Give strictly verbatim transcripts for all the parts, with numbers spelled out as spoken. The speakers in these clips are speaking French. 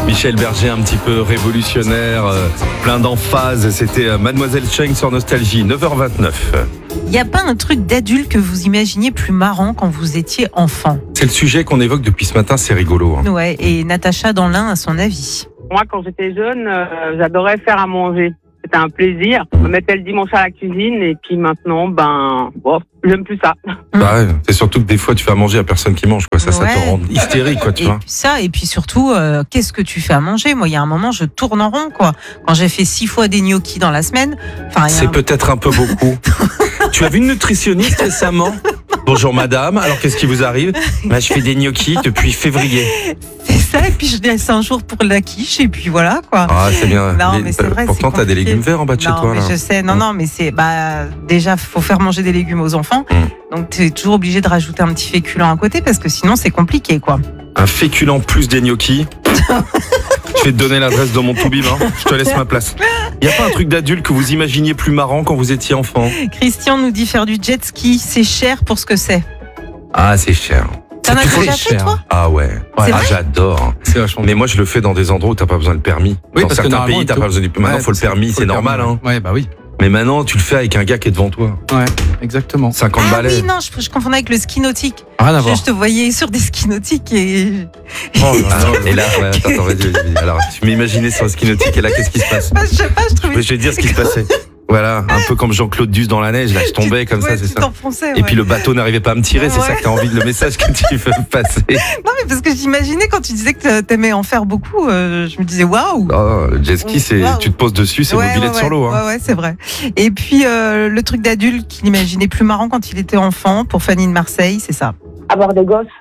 Michel Berger, un petit peu révolutionnaire, euh, plein d'emphase. C'était euh, Mademoiselle Cheng sur Nostalgie, neuf heures vingt-neuf. Il n'y a pas un truc d'adulte que vous imaginiez plus marrant quand vous étiez enfant? C'est le sujet qu'on évoque depuis ce matin, c'est rigolo. Hein. Ouais, et Natacha dans l'un a son avis. Moi, quand j'étais jeune, euh, j'adorais faire à manger. C'était un plaisir. Je me mettais le dimanche à la cuisine et puis maintenant, ben, bon, j'aime plus ça. Bah ouais, c'est surtout que des fois tu fais à manger à personne qui mange, quoi. Ça, Ouais. ça te rend hystérique, quoi, tu Et vois. puis ça, et puis surtout, euh, qu'est-ce que tu fais à manger? Moi, il y a un moment, je tourne en rond, quoi. Quand j'ai fait six fois des gnocchis dans la semaine, enfin, il y a C'est un- peut-être un peu beaucoup. Tu as vu une nutritionniste récemment? Bonjour madame, alors qu'est-ce qui vous arrive? Bah, je fais des gnocchis depuis février. c'est ça. Et puis je laisse un jour pour la quiche, et puis voilà, quoi. Ah, c'est bien. Non, Les- mais c'est vrai, Pourtant, c'est t'as des compliqué. légumes verts en bas de chez non, toi, mais là. je sais. Non, Mm. non, mais c'est bah déjà, faut faire manger des légumes aux enfants. Mm. Donc tu es toujours obligé de rajouter un petit féculent à côté parce que sinon c'est compliqué, quoi. Un féculent plus des gnocchis. Je vais te donner l'adresse de mon Toubib, hein. Je te laisse ma place. Y a pas un truc d'adulte que vous imaginiez plus marrant quand vous étiez enfant? Christian nous dit faire du jet ski, c'est cher pour ce que c'est. Ah, c'est cher. T'en as très déjà fait, cher. toi? Ah ouais. C'est Ah, vrai j'adore. C'est vachement Mais moi, je le fais dans des endroits où t'as pas besoin de permis. Oui, dans parce que certains normalement, pays, t'as il pas besoin de permis. Maintenant, Ouais, faut le permis, faut c'est le normal, permis. hein. Ouais, bah oui. Mais maintenant, tu le fais avec un gars qui est devant toi. Ouais, exactement. cinquante Ah balais. oui, non, je, je confondais avec le ski nautique. Rien à Je, voir. je te voyais sur des skis nautiques et. Oh, ah non, et là, ouais, attends, attends, vas-y, vas-y. Alors, tu m'imaginais sur le ski nautique et là, qu'est-ce qui se passe? Bah, je sais pas, je trouvais. Je vais te dire ce qui se passait. Voilà, un peu comme Jean-Claude Duss dans la neige, là, je tombais comme ça, Ouais, c'est tu ça. t'enfonçais, Et ouais. puis le bateau n'arrivait pas à me tirer, c'est Ouais. ça que t'as envie de le message que tu veux passer. Non, mais parce que j'imaginais quand tu disais que t'aimais en faire beaucoup, euh, je me disais waouh! Oh, le jet ski, c'est, Waouh. tu te poses dessus, c'est Ouais, mobilette ouais, sur l'eau. Hein. Ouais, ouais, c'est vrai. Et puis euh, le truc d'adulte qu'il imaginait plus marrant quand il était enfant, pour Fanny de Marseille, c'est ça. Avoir des gosses.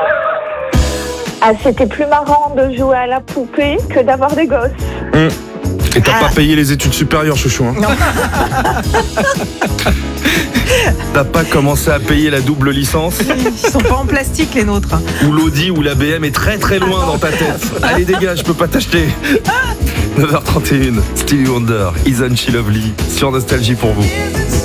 Ah, c'était plus marrant de jouer à la poupée que d'avoir des gosses. Et t'as Ah. pas payé les études supérieures, chouchou. Hein. Non. T'as pas commencé à payer la double licence, Ils sont pas en plastique les nôtres. hein. ou l'Audi ou la B M est très très loin dans ta tête. Allez dégage, je peux pas t'acheter. neuf heures trente et une, Stevie Wonder, Isn't She Lovely, sur Nostalgie pour vous.